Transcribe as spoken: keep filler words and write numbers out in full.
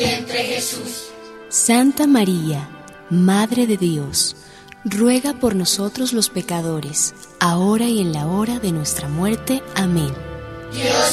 vientre Jesús. Santa María, Madre de Dios, ruega por nosotros los pecadores, ahora y en la hora de nuestra muerte. Amén. Dios